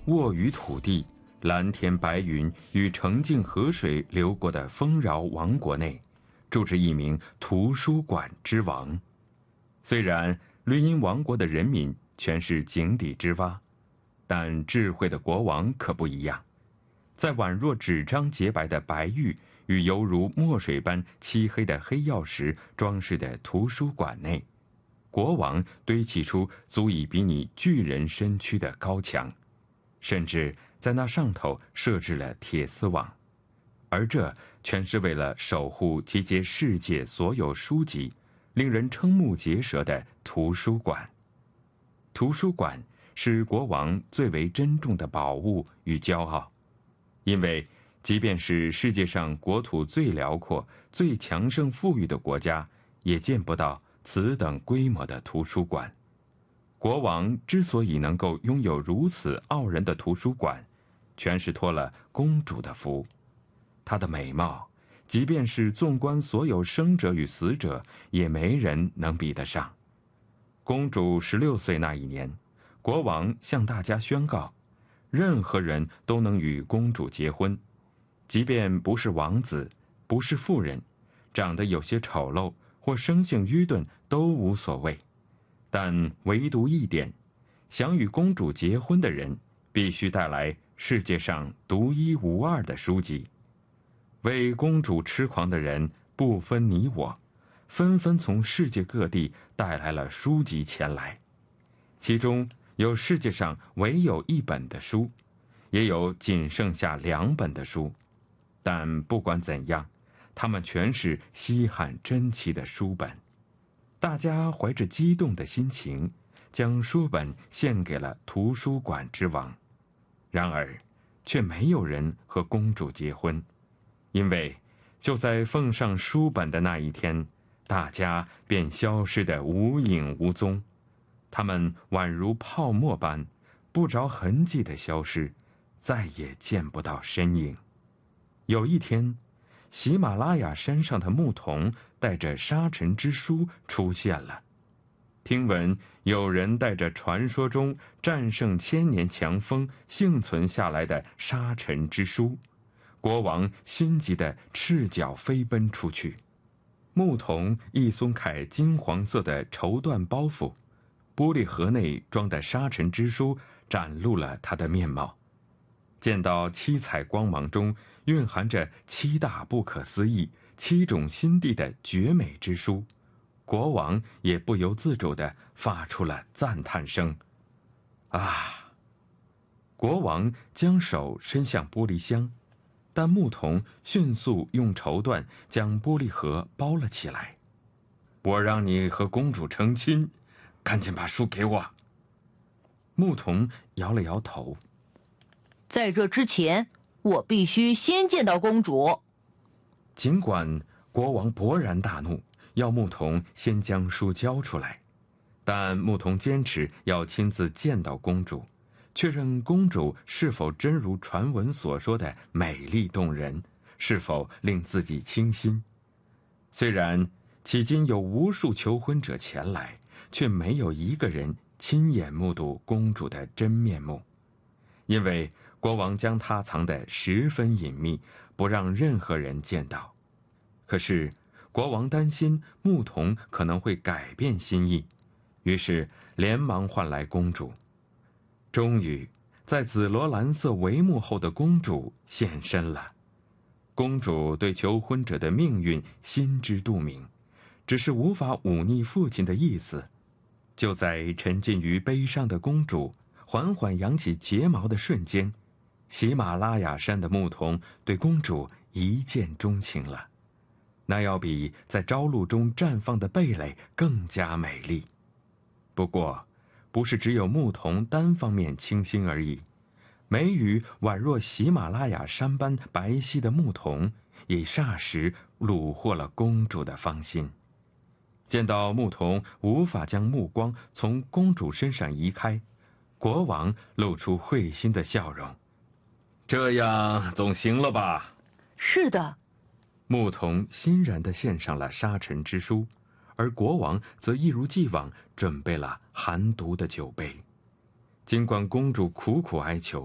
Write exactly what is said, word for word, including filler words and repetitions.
沃于土地，蓝天白云与澄净河水流过的丰饶王国内，住着一名图书馆之王。虽然绿茵王国的人民全是井底之蛙，但智慧的国王可不一样。在宛若纸张洁白的白玉与犹如墨水般漆黑的黑曜石装饰的图书馆内，国王堆砌出足以比拟巨人身躯的高墙，甚至在那上头设置了铁丝网，而这全是为了守护集结世界所有书籍，令人瞠目结舌的图书馆。图书馆是国王最为珍重的宝物与骄傲，因为即便是世界上国土最辽阔、最强盛富裕的国家，也见不到此等规模的图书馆。国王之所以能够拥有如此傲人的图书馆，全是托了公主的福。她的美貌，即便是纵观所有生者与死者，也没人能比得上。公主十六岁那一年，国王向大家宣告，任何人都能与公主结婚，即便不是王子，不是妇人，长得有些丑陋或生性愚钝都无所谓。但唯独一点，想与公主结婚的人必须带来世界上独一无二的书籍。为公主痴狂的人不分你我，纷纷从世界各地带来了书籍前来，其中有世界上唯有一本的书，也有仅剩下两本的书，但不管怎样，它们全是稀罕珍奇的书本。大家怀着激动的心情，将书本献给了图书馆之王。然而，却没有人和公主结婚，因为就在奉上书本的那一天，大家便消失得无影无踪。他们宛如泡沫般，不着痕迹地消失，再也见不到身影。有一天，喜马拉雅山上的牧童带着沙尘之书出现了。听闻有人带着传说中战胜千年强风幸存下来的沙尘之书，国王心急地赤脚飞奔出去。牧童一松开金黄色的绸缎包袱，玻璃盒内装的沙尘之书展露了他的面貌。见到七彩光芒中蕴含着七大不可思议、七种心地的绝美之书，国王也不由自主地发出了赞叹声。啊！国王将手伸向玻璃箱，但牧童迅速用绸缎将玻璃盒包了起来。我让你和公主成亲，赶紧把书给我。牧童摇了摇头。 在这之前，我必须先见到公主。 尽管国王勃然大怒，要牧童先将书交出来，但牧童坚持要亲自见到公主，确认公主是否真如传闻所说的美丽动人，是否令自己倾心。虽然迄今有无数求婚者前来，却没有一个人亲眼目睹公主的真面目，因为国王将她藏得十分隐秘，不让任何人见到。可是国王担心牧童可能会改变心意，于是连忙唤来公主。终于，在紫罗兰色帷幕后的公主现身了。公主对求婚者的命运心知肚明，只是无法忤逆父亲的意思。就在沉浸于悲伤的公主缓缓扬起睫毛的瞬间，喜马拉雅山的牧童对公主一见钟情了，那要比在朝露中绽放的蓓蕾更加美丽。不过，不是只有牧童单方面倾心而已，美与宛若喜马拉雅山般白皙的牧童，也霎时虏获了公主的芳心。见到牧童无法将目光从公主身上移开，国王露出会心的笑容。这样总行了吧？ 是的。 牧童欣然地献上了沙尘之书，而国王则一如既往准备了寒毒的酒杯。尽管公主苦苦哀求，